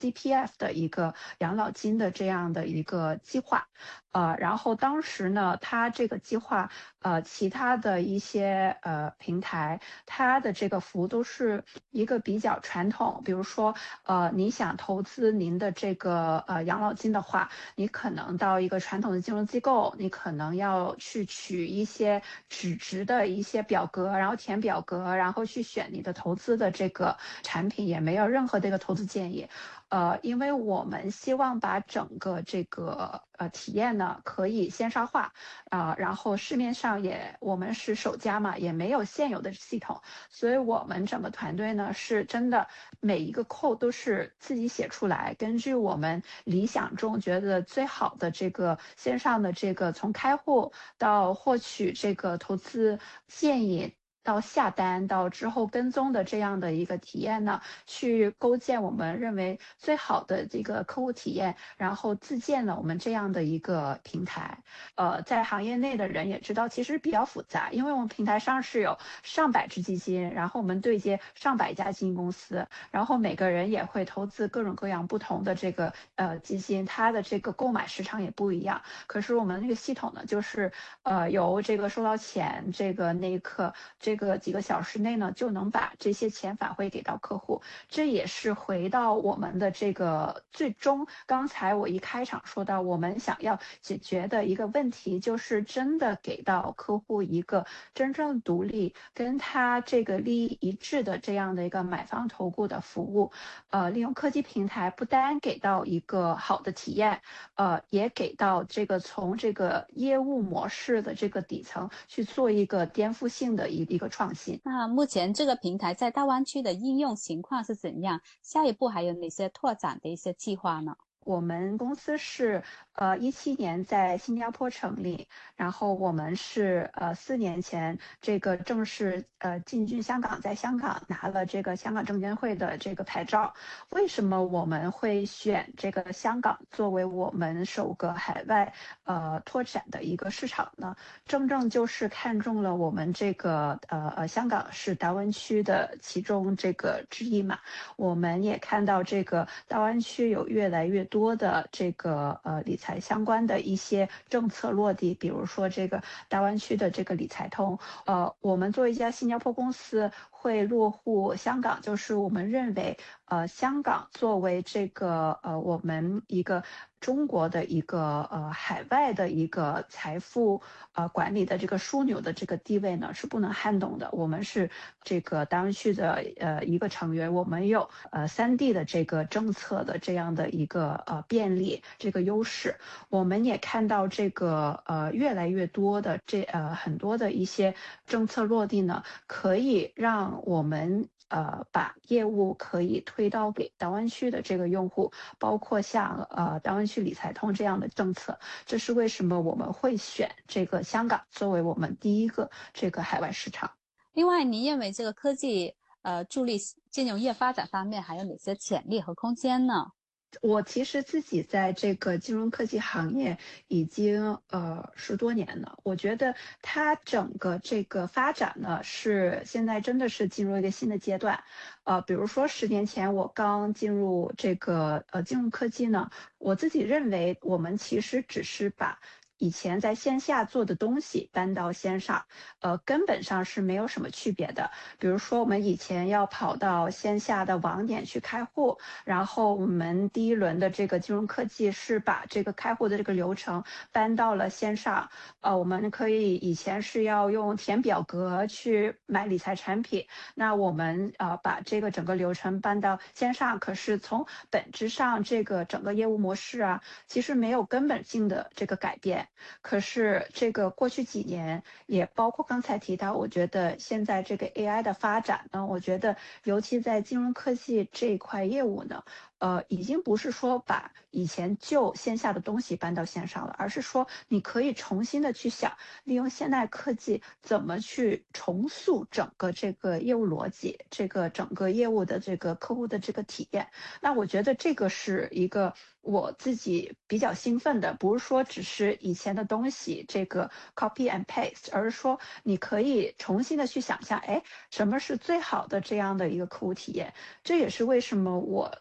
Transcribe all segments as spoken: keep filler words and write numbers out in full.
C P F 的一个养老金的这样的一个计划。呃，然后当时呢，它这个计划，呃，其他的一些呃平台，它的这个服务都是一个比较传统，比如说，呃，你想投资您的这个呃养老金的话，你可能到一个传统的金融机构，你可能要去取一些纸质的一些表格，然后填表格，然后去选你的投资的这个产品，也没有任何的一个投资建议。呃，因为我们希望把整个这个呃体验呢可以线上化，啊、呃然后市面上也我们是首家嘛，也没有现有的系统，所以我们整个团队呢是真的每一个扣都是自己写出来，根据我们理想中觉得最好的这个线上的这个从开户到获取这个投资建议。到下单到之后跟踪的这样的一个体验呢，去构建我们认为最好的这个客户体验，然后自建了我们这样的一个平台。呃，在行业内的人也知道，其实比较复杂，因为我们平台上是有上百只基金，然后我们对接上百家基金公司，然后每个人也会投资各种各样不同的这个呃基金，它的这个购买时长也不一样。可是我们那个系统呢，就是呃由这个收到钱这个那一刻，这个几个小时内呢，就能把这些钱返回给到客户。这也是回到我们的这个最终，刚才我一开场说到，我们想要解决的一个问题，就是真的给到客户一个真正独立、跟他这个利益一致的这样的一个买方投顾的服务。呃，利用科技平台，不单给到一个好的体验，呃，也给到这个从这个业务模式的这个底层去做一个颠覆性的一一个创新。 那目前这个平台在大湾区的应用情况是怎样？下一步还有哪些拓展的一些计划呢？ 我们公司是呃一七年在新加坡成立，然后我们是呃四年前这个正式呃进军香港，在香港拿了这个香港证监会的这个牌照。为什么我们会选这个香港作为我们首个海外呃拓展的一个市场呢？正正就是看中了我们这个呃呃香港是大湾区的其中这个之一嘛。我们也看到这个大湾区有越来越多的这个呃理财相关的一些政策落地，比如说这个大湾区的这个理财通。呃，我们作为一家新加坡公司会落户香港，就是我们认为呃香港作为这个呃我们一个中国的一个呃海外的一个财富呃管理的这个枢纽的这个地位呢是不能撼动的。我们是这个大湾区的呃一个成员，我们有呃三 D 的这个政策的这样的一个呃便利这个优势。我们也看到这个呃越来越多的这呃很多的一些政策落地呢，可以让我们呃把业务可以推到给大湾区的这个用户，包括像呃大湾区理财通这样的政策。这是为什么我们会选这个香港作为我们第一个这个海外市场。 另外，您认为这个科技呃助力金融业发展方面还有哪些潜力和空间呢？ 我其实自己在这个金融科技行业已经呃十多年了，我觉得它整个这个发展呢是现在真的是进入一个新的阶段。呃，比如说十年前我刚进入这个呃金融科技呢，我自己认为我们其实只是把以前在线下做的东西搬到线上，呃，根本上是没有什么区别的。比如说我们以前要跑到线下的网点去开户，然后我们第一轮的这个金融科技是把这个开户的这个流程搬到了线上。呃，我们可以以前是要用填表格去买理财产品，那我们呃把这个整个流程搬到线上，可是从本质上这个整个业务模式啊，其实没有根本性的这个改变。可是这个过去几年，也包括刚才提到，我觉得现在这个 A I 的发展呢，我觉得尤其在金融科技这一块业务呢，呃，已经不是说把以前旧线下的东西搬到线上了，而是说你可以重新的去想，利用现代科技怎么去重塑整个这个业务逻辑，这个整个业务的这个客户的这个体验。那我觉得这个是一个我自己比较兴奋的，不是说只是以前的东西这个 copy and paste，而是说你可以重新的去想象，哎，什么是最好的这样的一个客户体验。这也是为什么我在四年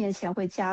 年前会加